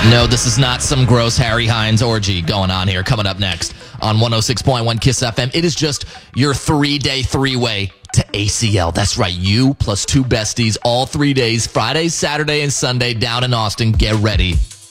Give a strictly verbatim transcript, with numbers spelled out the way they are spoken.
No, this is not some gross Harry Hines orgy going on here. Coming up next on one oh six point one KISS F M, it is just your three-day three-way to A C L. That's right, you plus two besties all three days, Friday, Saturday, and Sunday down in Austin. Get ready.